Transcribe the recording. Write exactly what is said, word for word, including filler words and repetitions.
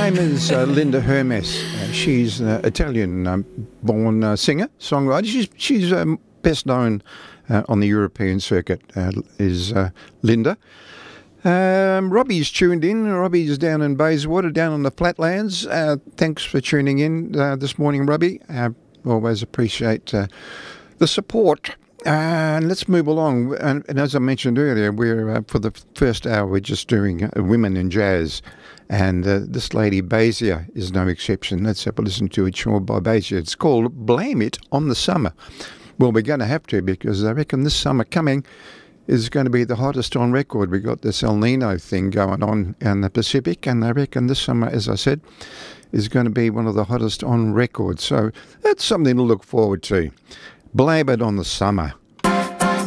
name is uh, Linda Hermes. Uh, she's an Italian-born um, uh, singer, songwriter. She's she's um, best known uh, on the European circuit. Uh, is uh, Linda. Um, Robbie's tuned in. Robbie's down in Bayswater, down on the flatlands. Uh, thanks for tuning in uh, this morning, Robbie. Uh, always appreciate uh, the support. Uh, and let's move along. And, and as I mentioned earlier, we're uh, for the first hour we're just doing uh, women in jazz, and uh, this lady Basia is no exception. Let's have a listen to it, sure, by Basia. It's called "Blame It on the Summer." Well, we're going to have to, because I reckon this summer coming is going to be the hottest on record. We got this El Nino thing going on in the Pacific, and I reckon this summer, as I said, is going to be one of the hottest on record. So that's something to look forward to. Blame it on the summer.